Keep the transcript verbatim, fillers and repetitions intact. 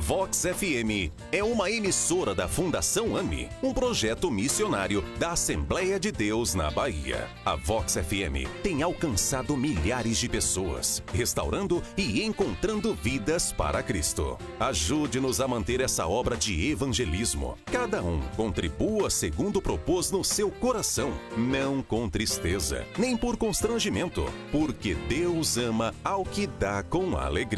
Vox F M é uma emissora da Fundação AME, um projeto missionário da Assembleia de Deus na Bahia. A Vox F M tem alcançado milhares de pessoas, restaurando e encontrando vidas para Cristo. Ajude-nos a manter essa obra de evangelismo. Cada um contribua segundo propôs no seu coração, não com tristeza, nem por constrangimento, porque Deus ama ao que dá com alegria.